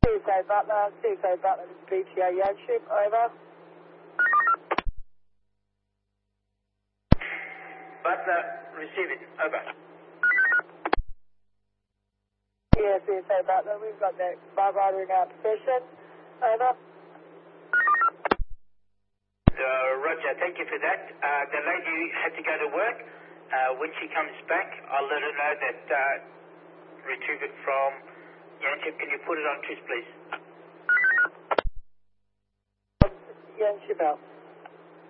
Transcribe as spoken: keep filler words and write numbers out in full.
Tuesday Butler, Tuesday Butler, B T A Yanship, over. Butler, receiving, over. Yeah, Tuesday Butler, we've got that bar rider in our possession, over. Uh, Roger, thank you for that. Uh, the lady had to go to work. Uh, when she comes back, I'll let her know that uh, retrieve it from Yanship. Can you put it on Tris, please? Yanship out.